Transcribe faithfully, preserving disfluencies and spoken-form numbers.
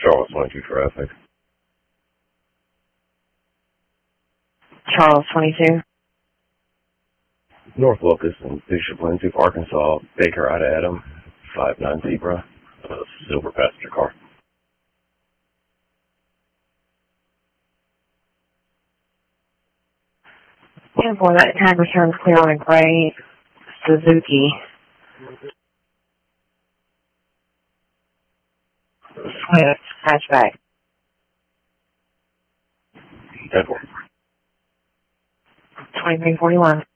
Charles twenty-two traffic. Charles twenty-two. North Locust and Bishop Lindsay, Arkansas. Baker out of Adam. five nine Zebra. Uh, silver passenger car. And boy, that tag returns clear on a gray Suzuki. Swift hatchback. ten four. twenty-three forty-one.